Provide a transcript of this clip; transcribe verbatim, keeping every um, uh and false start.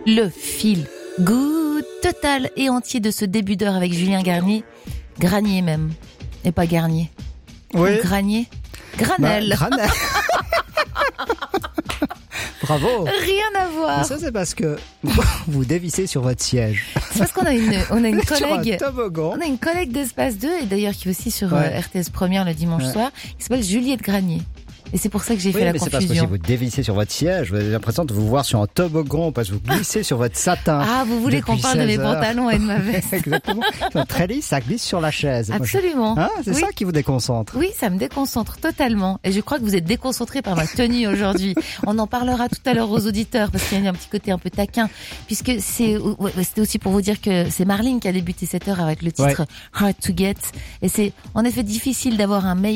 le fil good total et entier de ce début d'heure avec Julien Garnier. Granier même, et pas Garnier. Oui. Granier. Granel. Bah, Granel. Bravo. Rien à voir. Mais ça, c'est parce que vous dévissez sur votre siège. C'est parce qu'on a une, on a une collègue. Sur un toboggan. On a une collègue d'Espace deux, et d'ailleurs qui est aussi sur Ouais. euh, R T S Première le dimanche Ouais. soir, qui s'appelle Juliette Granier. Et c'est pour ça que j'ai Oui, fait la mais c'est parce que si confusion. vous dévissez sur votre siège, vous avez l'impression de vous voir sur un toboggan parce que vous glissez sur votre satin. Ah, vous voulez qu'on depuis parle de mes seize heures. pantalons et de ma veste? Exactement. C'est très lisse, ça glisse sur la chaise. Moi, je- Absolument. Hein, c'est Oui. ça qui vous déconcentre. Oui, ça me déconcentre totalement. Et je crois que vous êtes déconcentrés par ma tenue aujourd'hui. On en parlera tout à l'heure aux auditeurs parce qu'il y a un petit côté un peu taquin. Puisque c'est, ouais, c'était aussi pour vous dire que c'est Marline qui a débuté cette heure avec le titre Hard to Get. Et c'est en effet difficile d'avoir un meilleur